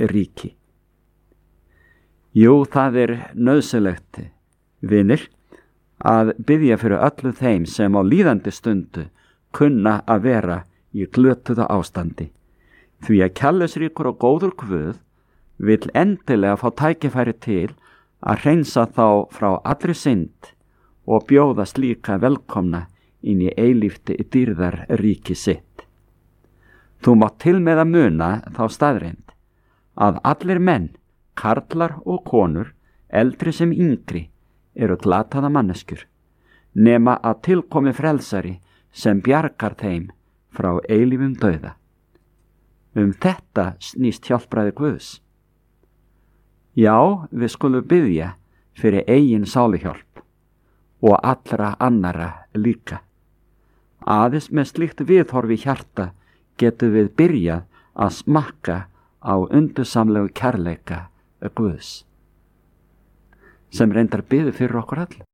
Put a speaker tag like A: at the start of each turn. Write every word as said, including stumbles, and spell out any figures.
A: ríki. Jú, það er nauðsynlegt, vinir, að biðja fyrir öllu þeim sem á líðandi stundu kunna að vera í glötuðu ástandi, því að kærleiksríkur og góður Guð vill endilega fá tækifæri til að hreinsa þá frá allri synd og bjóða slíka velkomna inn í eilíft dýrðar ríki sitt. Þú mátt til með að muna þá staðreynd að allir menn, karlar og konur, eldri sem yngri, eru glataða manneskjur, nema að tilkomi frelsari sem bjargar þeim frá eilífum dauða. Um þetta snýst hjálpræði Guðs. Já, við skulum biðja fyrir eigin sáluhjálp og allra annara líka. Aðeins með slíkt viðhorfi hjarta getum við byrjað að smakka á undursamlegu kærleika Guðs, sem reyndar biður fyrir okkur all.